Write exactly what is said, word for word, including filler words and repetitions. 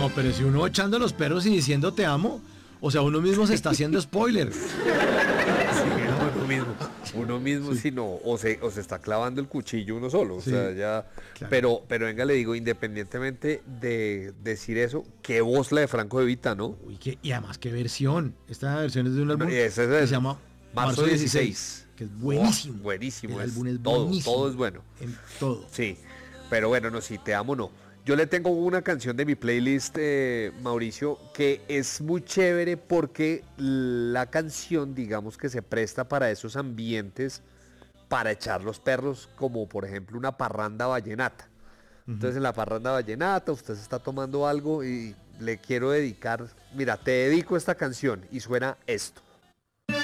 No, pero si uno echando los perros y diciendo te amo, o sea, uno mismo se está haciendo spoiler. Sí, no, uno mismo, uno mismo, sí. Si no, o se, o se está clavando el cuchillo uno solo, o Sí, sea, ya, claro. pero, pero venga, le digo, independientemente de decir eso, qué voz la de Franco De Vita, ¿no? Uy, qué, y además qué versión. Esta versión es de un No, álbum y ese es que el se llama marzo dieciséis, que es buenísimo. Oh, buenísimo, El es álbum es todo, buenísimo. todo es bueno. En todo. Sí, pero bueno, no, si te amo, no. Yo le tengo una canción de mi playlist, eh, Mauricio, que es muy chévere porque la canción, digamos que se presta para esos ambientes, para echar los perros, como por ejemplo una parranda vallenata. Uh-huh. Entonces en la parranda vallenata usted se está tomando algo y le quiero dedicar, mira, te dedico esta canción y suena esto.